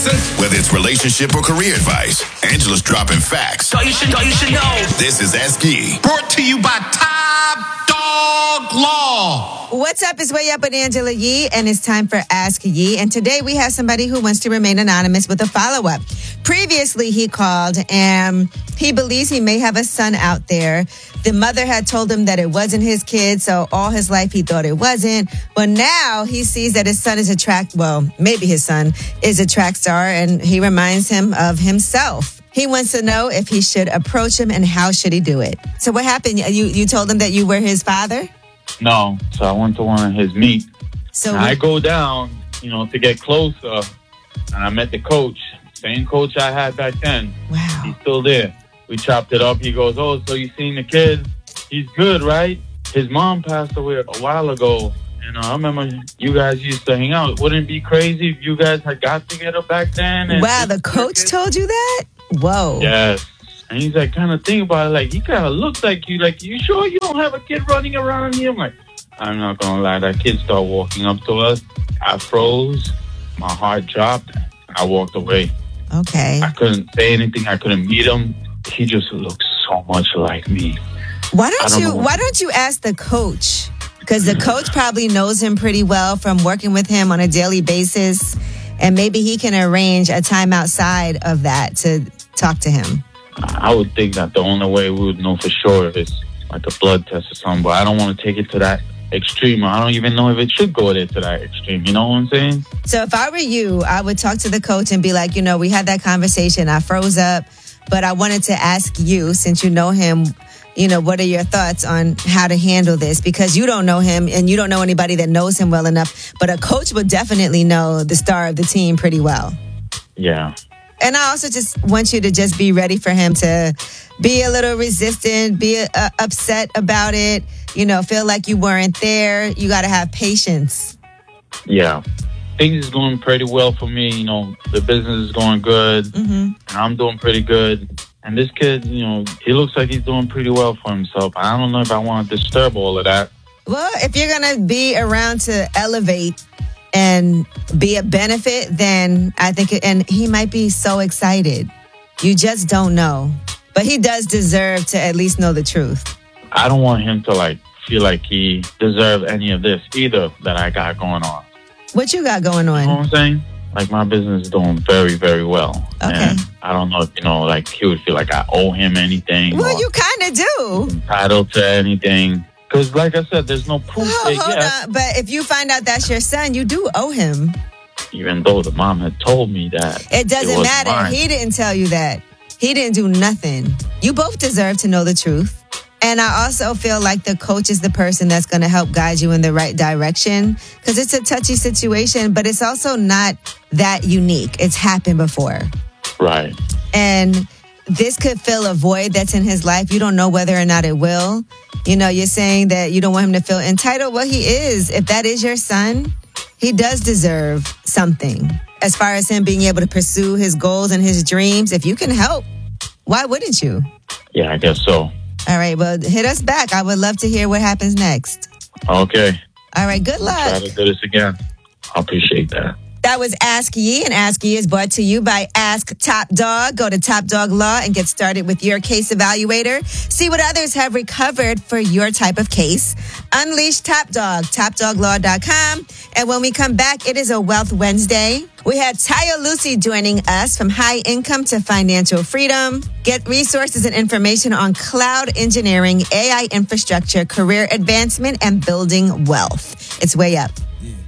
Whether it's relationship or career advice, Angela's dropping facts. All you should know. This is Ask Yee. Brought to you by Top Dog Law. What's up? It's Way Up with Angela Yee, and it's time for Ask Yee. And today we have somebody who wants to remain anonymous with a follow-up. Previously, he called, and he believes he may have a son out there. The mother had told him that it wasn't his kid, so all his life he thought it wasn't. But now he sees that his son is maybe his son is a track star, and he reminds him of himself. He wants to know if he should approach him and how should he do it. So what happened? You told him that you were his father? No, so I went to one of his meets. So I go down, to get closer, and I met the coach. Same coach I had back then. Wow. He's still there. We chopped it up. He goes, "Oh, so you seen the kid? He's good, right? His mom passed away a while ago. I remember you guys used to hang out. Wouldn't it be crazy if you guys had got together back then?" Wow, the coach told you that? Whoa. Yes. And he's like, kind of think about it. Like, he kind of looks like you. Like, you sure you don't have a kid running around here? I'm like, I'm not going to lie. That kid started walking up to us. I froze. My heart dropped. I walked away. Okay. I couldn't say anything. I couldn't meet him. He just looked so much like me. Why don't you ask the coach? Because the coach probably knows him pretty well from working with him on a daily basis. And maybe he can arrange a time outside of that to talk to him. I would think that the only way we would know for sure is like a blood test or something. But I don't want to take it to that extreme. I don't even know if it should go there to that extreme. You know what I'm saying? So if I were you, I would talk to the coach and be like, we had that conversation. I froze up, but I wanted to ask you, since you know him, what are your thoughts on how to handle this? Because you don't know him and you don't know anybody that knows him well enough. But a coach would definitely know the star of the team pretty well. Yeah. And I also just want you to just be ready for him to be a little resistant, be upset about it, feel like you weren't there. You got to have patience. Yeah. Things is going pretty well for me. The business is going good. Mm-hmm. And I'm doing pretty good. And this kid, he looks like he's doing pretty well for himself. I don't know if I want to disturb all of that. Well, if you're going to be around to elevate and be a benefit, then I think, and he might be so excited. You just don't know. But he does deserve to at least know the truth. I don't want him to feel like he deserves any of this either that I got going on. What you got going on? You know what I'm saying? My business is doing very, very well. Okay. And I don't know if, he would feel like I owe him anything. Well, you kind of do. Entitled to anything. Because, like I said, there's no proof yet. Hold on. But if you find out that's your son, you do owe him. Even though the mom had told me that. It doesn't matter. Mine. He didn't tell you that. He didn't do nothing. You both deserve to know the truth. And I also feel like the coach is the person that's going to help guide you in the right direction. Because it's a touchy situation, but it's also not that unique. It's happened before. Right. And this could fill a void that's in his life. You don't know whether or not it will. You're saying that you don't want him to feel entitled. Well, he is. If that is your son, he does deserve something. As far as him being able to pursue his goals and his dreams, if you can help, why wouldn't you? Yeah, I guess so. All right, well, hit us back. I would love to hear what happens next. Okay. All right, good luck. I'll try to do this again. I appreciate that. That was Ask Yee, and Ask Yee is brought to you by Ask Top Dog. Go to Top Dog Law and get started with your case evaluator. See what others have recovered for your type of case. Unleash Top Dog, topdoglaw.com. And when we come back, it is a Wealth Wednesday. We had Taya Lucy joining us from High Income to Financial Freedom. Get resources and information on cloud engineering, AI infrastructure, career advancement, and building wealth. It's Way Up. Yeah.